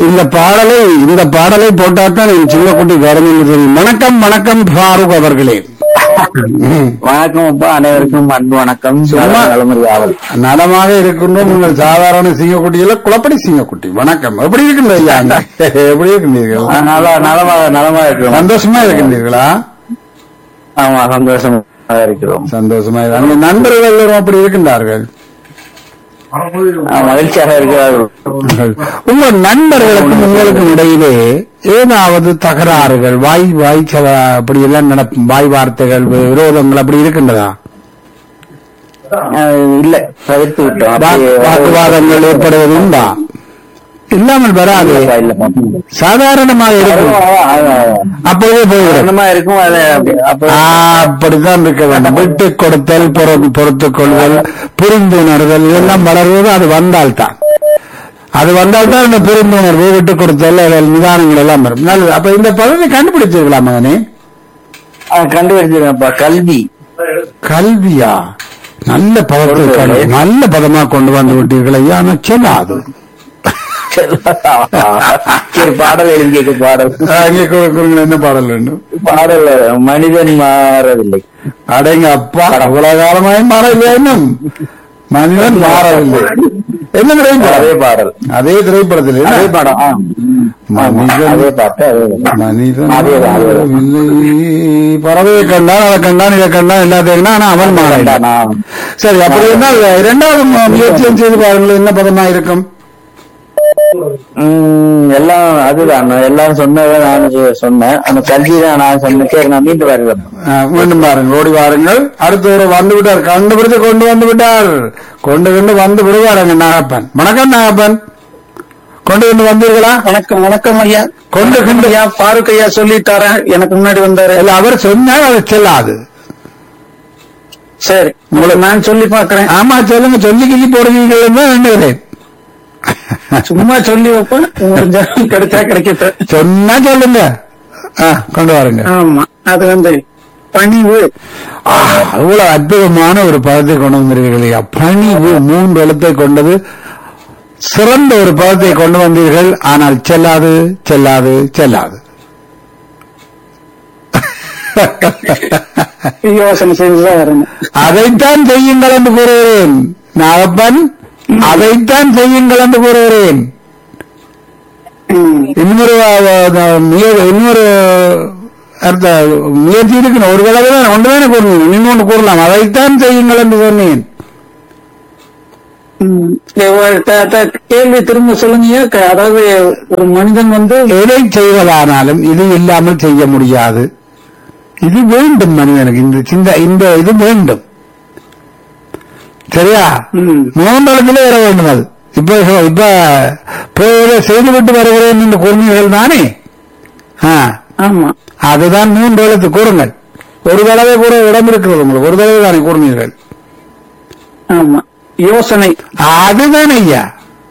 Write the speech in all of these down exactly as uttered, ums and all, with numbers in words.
இந்த பாடலை இந்த பாடலை போட்டாத்தான் என் சின்னக்குட்டி கவர்மெண்ட் தெரியும். வணக்கம் வணக்கம் ஃபாரூக் அவர்களே. வணக்கம் அப்பா, அனைவருக்கும் அன்பு வணக்கம். நலமாக இருக்கின்றோம். உங்கள் சாதாரண சிங்கக்குட்டியில குளப்படி சிங்கக்குட்டி. வணக்கம். எப்படி இருக்கின்றீர்கள்? எப்படி இருக்கின்றீர்கள்? நல்லா நலமாக நலமாக இருக்கிறோம். சந்தோஷமா இருக்கின்றீர்களா? ஆமா, சந்தோஷமாக இருக்கிறோம். சந்தோஷமா இருக்கு. நண்பர்கள் எல்லாரும் அப்படி இருக்கின்றார்கள், மகிழ்ச்சியாக இருக்கிறார்கள். உங்கள் நண்பர்களுக்கும் உங்களுக்கும் இடையிலே ஏதாவது தகராறுகள், வாய் வாய் அப்படி எல்லாம் நடக்கும், வாய் வார்த்தைகள், விரோதங்கள் அப்படி இருக்கின்றதா? இல்ல, தவிர்த்து விட்டோம். வாக்குவாதங்கள் ஏற்படுவது உண்டா? இல்லாமல் வராது, சாதாரணமாக இருக்கும். அப்போதே போய்விடும். இருக்கும். அப்படித்தான் இருக்க வேண்டும். விட்டு கொடுத்தல், பொறுத்துக் கொள்தல், புரிந்துணர்தல் இதெல்லாம் வளர்வது அது வந்தால்தான். அது வந்தால்தான் இந்த புரிந்துணர்வு, விட்டுக் கொடுத்தல், நிதானங்கள் எல்லாம் வரும். நல்லது. அப்ப இந்த பதவி கண்டுபிடிச்சிருக்கலா மகனே? கண்டுபிடிச்சிருக்கப்பா. கல்வி. கல்வியா? நல்ல பதத்தை நல்ல பதமா கொண்டு வந்து விட்டீர்கள் ஐயா. ஆனா சொல்லாது பாடல் எழுதிய பாடல் என்ன பாடல் வேண்டும்? பாடல் மனிதன் மாறவில்லை. அடங்க அப்பா, அவ்வளவு காலமாய் மாறவில்லை. இன்னும் மனிதன் மாறவில்லை. என்ன திரைப்படம்? அதே பாடல், அதே திரைப்படத்தில் அதே படம். மனிதன் மனிதன் பறவையை கண்டான், அதை கண்டான், இதை கண்டான், எல்லாத்தையும் ஆனா அவன் மாறான். சரி, அப்படி என்ன இரண்டாவது முயற்சியும் செய்து பாருங்கள். என்ன பதமா இருக்கும்? எல்லாம் அதுதான் எல்லாரும் சொன்னதான் நான் சொன்னேன். அந்த கல்வி தான் நான் சொன்னேன். சரி, நான் மீண்டும் வருவேன். மீண்டும் பாருங்கள், ஓடி வாருங்கள். அடுத்த ஒரு வந்து விட்டார், கண்டுபிடித்து கொண்டு வந்து விட்டார். கொண்டு கொண்டு வந்து விடுவாருங்க நாகப்பன். வணக்கம் நாகப்பன், கொண்டு கொண்டு வந்தீர்களா? வணக்கம். வணக்கம் ஐயா. கொண்டு கொண்டு ஐயா பாருக் ஐயா சொல்லிட்டார, எனக்கு முன்னாடி வந்தாரு. இல்ல, அவர் சொன்னார், அது செல்லாது. சரி, உங்களுக்கு நான் சொல்லி பாக்குறேன். ஆமா, சொல்லுங்க. சொல்லி கிள்ளி போடுவீங்கள் தான் நினைக்கிறேன். சும்மா சொல்லி வைப்பேன், கிடைச்சா கிடைக்க சொன்னா சொல்லுங்க. கொண்டு வாருங்க. ஆமா, அது வந்து பணிவு. அவ்வளவு அற்புதமான ஒரு பதத்தை கொண்டு வந்திருக்கீர்கள். பணிவு மூன்று எழுத்தை கொண்டது, சிறந்த ஒரு பதத்தை கொண்டு வந்தீர்கள். ஆனால் செல்லாது, செல்லாது, செல்லாது. யோசனை செய்துதான் வரணும். அதைத்தான் செய்யுங்கள் என்று கூறுகிறேன் நாகப்பன், அதைத்தான் செய்யுங்கள் என்று கூறுகிறேன். இன்னொரு இன்னொரு அர்த்த முயற்சி இருக்கணும். ஒரு தடவை தான் ஒன்றுதானே கூறுவீங்க, இன்னொன்று கூறலாம். அதைத்தான் செய்யுங்கள் என்று சொன்னேன். கேள்வி திரும்ப சொல்லுங்க. அதாவது ஒரு மனிதன் வந்து எதை செய்வதானாலும் இது இல்லாமல் செய்ய முடியாது. இது வேண்டும் மனிதனுக்கு. இந்த சிந்த இந்த இது வேண்டும். சரியா? மூன்றளத்திலே வர வேண்டும். அது இப்ப இப்ப செய்துவிட்டு வருகிறேன் என்று கூறுவீர்கள் தானே? அதுதான் மூன்று எழுத்து. கூறுங்கள். ஒரு தடவை கூற இடம் இருக்கிறது உங்களுக்கு. ஒரு தடவை தானே கூறுவீர்கள். யோசனை. அதுதான் ஐயா.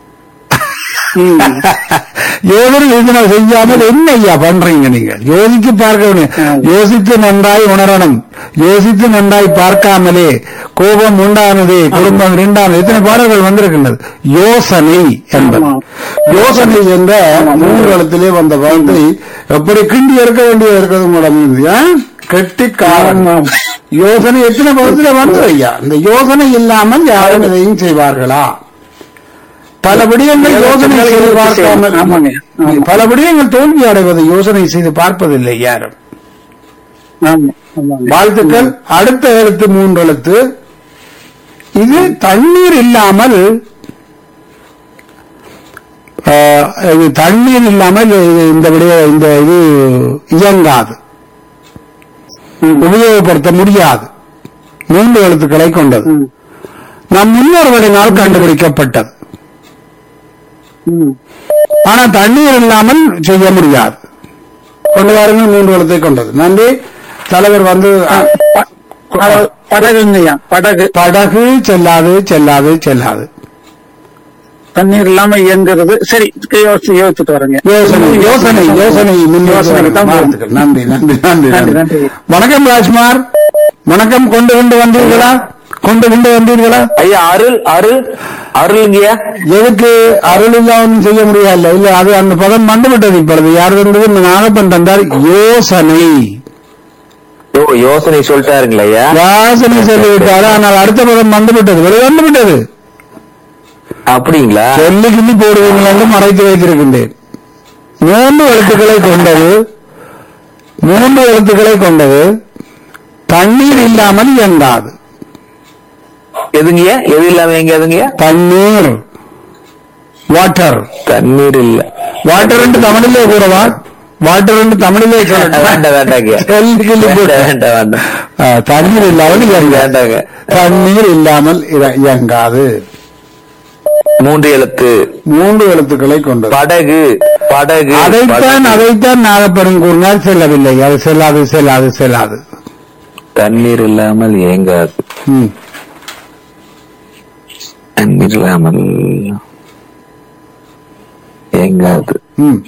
யோசனை செய்யாமல் என்ன ஐயா பண்றீங்க நீங்க? யோசித்து பார்க்க, யோசித்து நன்றாய் உணரணும். யோசித்து நன்றாய் பார்க்காமலே கோபம் உண்டானதே, குடும்பம் இரண்டானது, எத்தனை பாடல்கள் வந்திருக்கின்றது. யோசனை என்பது, யோசனை என்ற மூன்று இடத்திலே வந்த வார்த்தை எப்படி கிண்டி இருக்க வேண்டியது இருக்கிறது உங்களோட கெட்டி காரணம். யோசனை எத்தனை பதத்திலே வந்தது ஐயா? இந்த யோசனை இல்லாமல் யாரும் இதையும் செய்வார்களா? பல விடயங்கள் யோசனை செய்து பார்க்காமல், பல விடயங்கள் தோல்வி அடைவதை யோசனை செய்து பார்ப்பதில்லை யாரும். வாழ்த்துக்கள். அடுத்த எழுத்து மூன்று எழுத்து. இது தண்ணீர் இல்லாமல், தண்ணீர் இல்லாமல் இந்த விடய இந்த இது இயங்காது, உபயோகப்படுத்த முடியாது. மூன்று எழுத்துக்களை கொண்டது. நம் முன்னோர்களினால் கண்டுபிடிக்கப்பட்டது. ஆனா தண்ணீர் இல்லாமல் செய்ய முடியாது. கொண்டு வாருங்கள். மூன்று எழுத்தை கொண்டது. நன்றி. தலைவர் வந்து படகுங்கய்யா. படகு. படகு செல்லாது, செல்லாது, செல்லாது. தண்ணீர் இல்லாம இயங்குறது. சரி, யோசிச்சுட்டு வரேங்க. யோசனை யோசனை யோசனை யோசனை தான். நன்றி நன்றி நன்றி நன்றி. வணக்கம் ராஜ்குமார். வணக்கம். கொண்டு கொண்டு வந்தீர்களா? கொண்டு கொண்டு வந்தீர்களா? ஐயா அருள் அருள் அருள்ங்கய்யா. எதுக்கு அருள் இல்லாமல் செய்ய முடியாது? இல்ல, அது அந்த பதம் வந்துவிட்டது. இப்பொழுது யார் வந்தது? நாகப்பன் தந்தார். யோசனை. ஓ, யோசனை சொல்லிட்டாருங்களா? யோசனை சொல்லிவிட்டாரு. ஆனால் அடுத்த பதம் வந்துவிட்டது, வெளியே வந்துவிட்டது. அப்படிங்களா? சொல்லி கிள்ளி போடுவீங்களா என்று மறைத்து வைத்திருக்கின்றேன். மூன்று எழுத்துக்களை கொண்டது, மூன்று எழுத்துக்களை கொண்டது, தண்ணீர் இல்லாமல் இயங்காது. எதுங்கய்யா? எது இல்லாம எங்க? எதுங்கய்யா? தண்ணீர், வாட்டர். தண்ணீர் இல்ல. வாட்டர் என்று தமிழிலே கூறவா? வாட்டர் என்று தமிழிலே வேண்டாம் வேண்டாங்க. தண்ணீர் இல்லாமல் வேண்டாங்க. தண்ணீர் இல்லாமல் இயங்காது. மூன்று எழுத்து, மூன்று எழுத்துக்களை கொண்டது. படகு. படகு. அதைத்தான் அதைத்தான் நாகப்பெரும் கூறினார். செல்லவில்லை. அது செல்லாது செல்லாது செல்லாது. தண்ணீர் இல்லாமல் இயங்காது. ம். தண்ணீர் இல்லாமல் இயங்காது. ம்.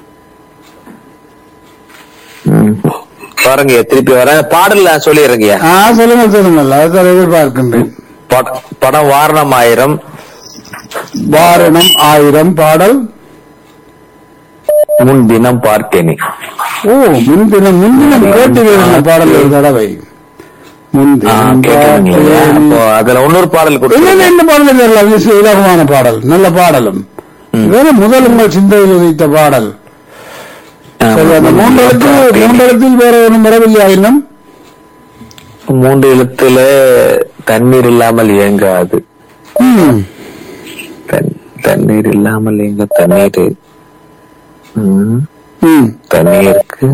பாருங்க, திருப்பி வர பாடல் சொல்லிடுறேங்க. ஆ, சொல்லுங்க சொல்லுங்க. அதை எதிர்பார்க்கின்றேன். படம் வாரணம் ஆயிரம். வாரணம் ஆயிரம். பாடல் முன்தினம் பார்த்தேனே. ஓ, முன்தினம் முன்தினம் கேட்டு பாடல் ஒரு தடவை. அதுல இன்னொரு பாடல் என்ன பாடல்? இலகுவான பாடல், நல்ல பாடலும். வேற முதல் உங்கள் சிந்தையில் உதித்த பாடல். மூன்று எழுத்து, மூன்று எழுத்தில் வேற ஒன்றும் வரவில்லையா? இன்னும் மூன்று எழுத்துல தண்ணீர் இல்லாமல் இயங்காது. தண்ணீர் இல்லாமல் எங்க? தண்ணீர் தண்ணீருக்கு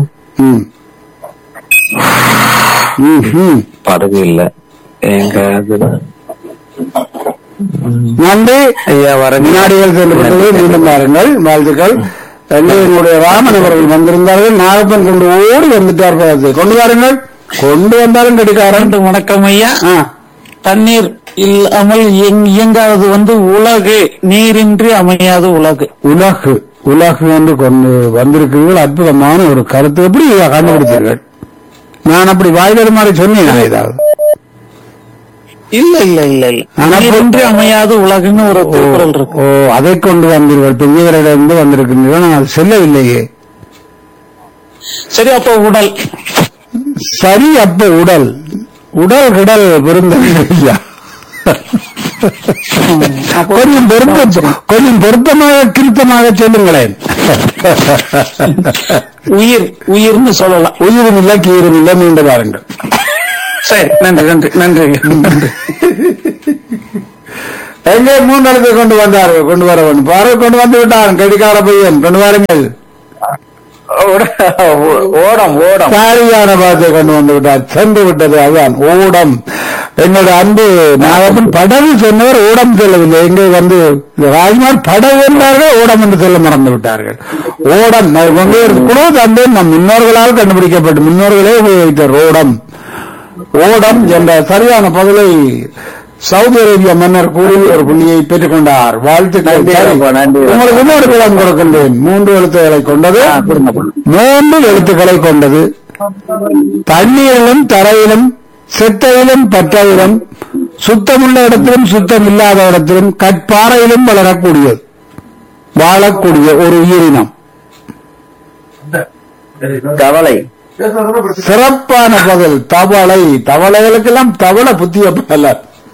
படகு இல்ல எங்க? நன்றி ஐயா. வர வினாடிகள் சென்று மீண்டும் பாருங்கள். வாழ்த்துக்கள். எங்களுடைய ராமன் அவர்கள் வந்திருந்தார்கள். நாகப்பன் கொண்டு ஓடி வந்துட்டார். கொண்டு வாருங்கள். கொண்டு வந்தாலும் கடிகாரன். வணக்கம் ஐயா. தண்ணீர் இல்லாமல் இயங்காதது வந்து உலகு. நீரின்றி அமையாது உலகு. உலகு உலகு என்று கொண்டு வந்திருக்கிறீர்கள். அற்புதமான ஒரு கருத்து. எப்படி கண்டுபிடித்தீர்கள்? நான் அப்படி வாய்தல் மாதிரி சொன்னேன் ஏதாவது? இல்ல இல்ல இல்ல இல்ல நீரின்றி அமையாது உலகுன்னு ஒரு திருக்குறள் இருக்கு. ஓ, அதை கொண்டு வந்தீர்கள். பெரியவரிடமிருந்து வந்திருக்கின்றீர்கள். நான் அது செல்லவில்லையே. சரி, அப்போ உடல். சரி, அப்ப உடல். உடல் கிடல் பெருந்தா கொஞ்சம் பொருத்தம், கொஞ்சம் பொருத்தமாக கிருத்தமாக சொல்லுங்களேன். உயிர். உயிர்னு சொல்லலாம். உயிரும் இல்ல, கீரும் இல்ல. மீண்டும் பாருங்கள். சரி, நன்றி நன்றி நன்றி நன்றி. எங்கே மூன்றெழுத்தை கொண்டு வந்தார்கள்? கொண்டு வர வேண்டும். பாரு, கொண்டு வந்து விட்டான். கடிகார பையன் கொண்டு வாருங்கள். ஓடம். ஓடம். சரியான பாத்தை கொண்டு வந்து விட்டார். சென்று விட்டது. அதுதான் ஓடம். எங்களுடைய அன்பு நாகப்பன் படகு சொன்னவர் ஓடம் சொல்லவில்லை. எங்கே வந்து ராஜ்குமார் படகு என்றார்கள், ஓடம் என்று சொல்ல மறந்து விட்டார்கள். ஓடம் கூட தந்தேன். நம் முன்னோர்களால் கண்டுபிடிக்கப்பட்டு முன்னோர்களே உபயோகித்தார். ஓடம். ஓடம் என்ற சரியான பதிலை சவுதி அரேபிய மன்னர் கூறி ஒரு புள்ளியை பெற்றுக் கொண்டார். வாழ்த்துக்கள். உங்களுக்கு இன்னொரு படம் கொடுக்கின்றேன். மூன்று எழுத்துக்களை கொண்டது. மூன்று எழுத்துக்களை கொண்டது. தண்ணீரிலும் தரையிலும் செத்தையிலும் பற்றையிலும் சுத்தமுள்ள இடத்திலும் சுத்தம் இல்லாத இடத்திலும் கற்பாறையிலும் வளரக்கூடியது, வாழக்கூடிய ஒரு உயிரினம். தவளை. சிறப்பான பதில். தவளை. தவளைகளுக்கெல்லாம் தவளை புத்திய பல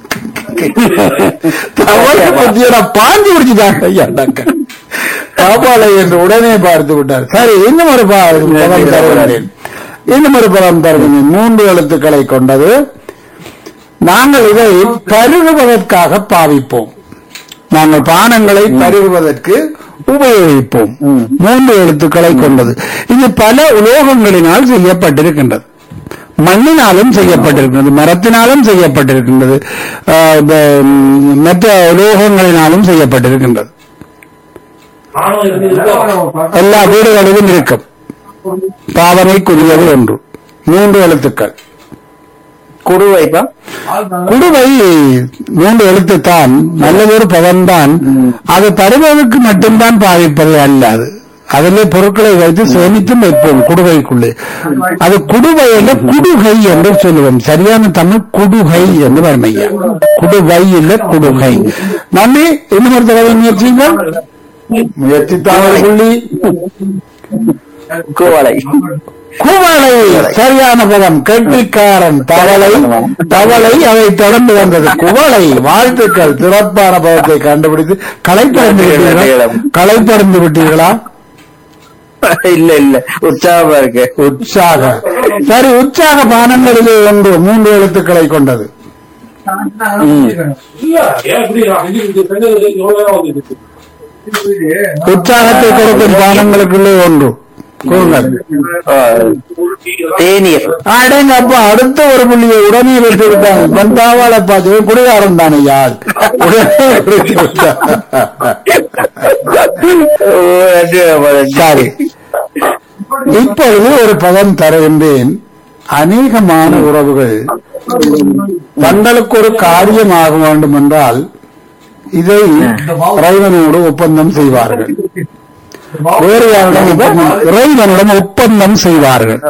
தவளை புத்திய பாஞ்சு பிடிச்சுட்டாங்க ஐயா. தவளை என்று உடனே பார்த்து விட்டார். சரி, இன்னும் ஒரு பதம் தருகிறேன். இன்னும் ஒரு பதம் தருகிறேன். மூன்று எழுத்துக்களை கொண்டது. நாங்கள் இதை பருகுவதற்காக பாவிப்போம். நாங்கள் பானங்களை பருகுவதற்கு உபயோகிப்போம். மூன்று எழுத்துக்களை கொண்டது. இது பல உலோகங்களினால் செய்யப்பட்டிருக்கின்றது. மண்ணினாலும் செய்யப்பட்டிருக்கின்றது, மரத்தினாலும் செய்யப்பட்டிருக்கின்றது, மற்ற உலோகங்களினாலும் செய்யப்பட்டிருக்கின்றது. எல்லா வீடுகளிலும் இருக்கும். பாவனைக்குரியது ஒன்று. மூன்று எழுத்துக்கள். குடுவைப்பா. குடுவை மூன்று எழுத்துத்தான். நல்லதொரு பதம்தான். அது பருவதற்கு மட்டும்தான் பாவிப்பது அல்ல. அது அதிலே பொருட்களை வைத்து சேமித்தும் வைப்போம் குடுவைக்குள்ளே. அது குடுவையில குடுகை என்று சொல்லுவோம். சரியான தமிழ் குடுகை என்று வரும். குடுவை இல்ல குடுகை. நன்றி. இன்னும் ஒரு தடவை முயற்சிங்கள். முயற்சி தாவல் புள்ளி குவளை. குவளை சரியான பதம். கெட்டிக்காரன் தவளை தவளை அதை தொடர்ந்து வந்தது குவளை. வாழ்த்துக்கள். சிறப்பான பதத்தை கண்டுபிடித்து களைப்படைந்து விட்டீர்களா? களைப்படைந்து விட்டீர்களா? இல்ல இல்ல உற்சாகமா இருக்கு. உற்சாக சரி. உற்சாக பானங்களிலே ஒன்று மூன்று எழுத்துக்களை கொண்டது. உற்சாகத்தை கொடுக்கும் பானங்களுக்குள்ளே ஒன்று தேநீர். அடங்கப்பா அடுத்த ஒரு புள்ளியை உடனே விட்டு விட்டாங்க. பந்தாவாளை பார்த்து குடிகாரம் தானே யார். சரி இப்பொழுது ஒரு பதம் தருகின்றேன். அநேகமான உறவுகள் தங்களுக்கு ஒரு காரியம் ஆக வேண்டும் என்றால் இதை இறைவனோடு ஒப்பந்தம் செய்வார்கள். வேறு யாரிடம் ஒப்பந்தம்? இறைவனிடம் ஒப்பந்தம் செய்வார்கள்.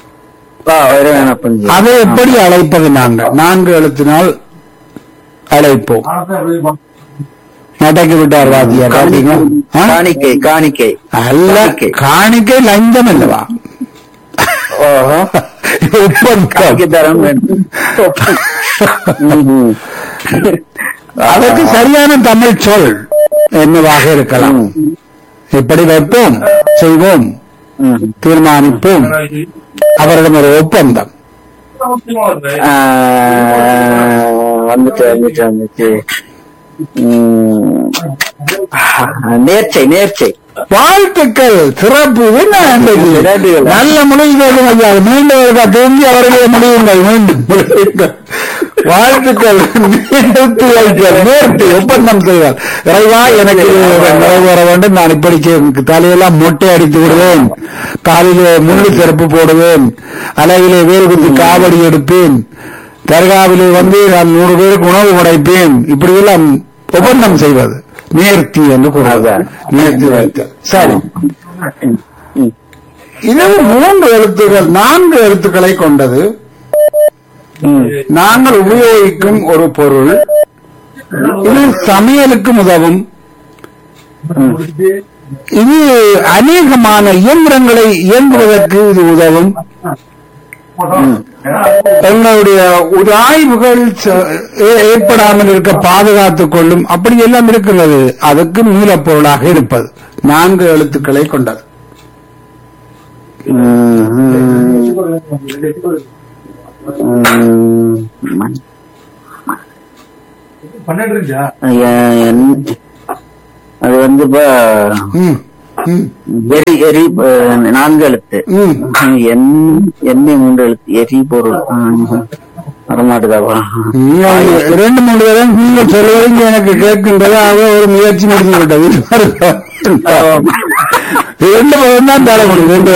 அதை எப்படி அழைப்பது? நாங்கள் நான்கு எழுத்தினால் அழைப்போம். நடக்கி விட்டார் வாத்தியார். காணிக்கை. காணிக்கை அல்ல, காணிக்கை லஞ்சம் அல்லவா? அதற்கு சரியான தமிழ் சொல் என்னவாக இருக்கலாம்? எப்படி வைப்போம், செய்வோம், தீர்மானிப்போம். அவரிடம் ஒரு ஒப்பந்தம். வந்துட்டு வந்துட்டு வந்துட்டு நேர்ச்சை. நேர்ச்சை. வாழ்த்துக்கள். சிறப்பு. என்ன நல்ல முடிவுகள் ஐயா. மீண்டும் இருக்கா தெரிஞ்சு அவர்களே முடியுங்கள். மீண்டும் வாழ்த்துக்கள். நேர்த்தி ஒப்பந்தம் செய்வார். இறைவா எனக்கு நிறைவேற வேண்டும். நான் இப்படி தலையெல்லாம் மொட்டை அடித்து விடுவேன், காலிலே முள்ளு செருப்பு போடுவேன், அலையிலே வேறு குத்தி காவடி எடுப்பேன், தர்காவிலே வந்து நான் நூறு பேருக்கு உணவு படைப்பேன். இப்படி எல்லாம் ஒப்பந்தம் செய்வது நேர்த்தி என்று கூறுவார். நேர்த்தி வைத்தல். சரி. இது மூன்று எழுத்துக்கள் நான்கு எழுத்துக்களை கொண்டது. நாங்கள் உபயோகிக்கும் ஒரு பொருள். இது சமையலுக்கு உதவும். இது அநேகமான இயந்திரங்களை இயங்குவதற்கு இது உதவும். எங்களுடைய உராய்வுகள் ஏற்படாமல் இருக்க பாதுகாத்துக் கொள்ளும். அப்படி எல்லாம் இருக்கிறது. அதுக்கு மூலப்பொருளாக இருப்பது நான்கு எழுத்துக்களை கொண்டது. அது வந்து இப்ப எரி எரி நான்கு எழுத்து. எண்ணெய் மூன்று எழுத்து. எரி பொருள் வரமாட்டுதாப்பா. ரெண்டு மூணு பேரும் நீங்க சொல்லுவீங்க எனக்கு கேட்கின்றது. ஆக ஒரு முயற்சி முடிந்து விட்டது. ரெண்டு பேரும் தான் தர முடியும்.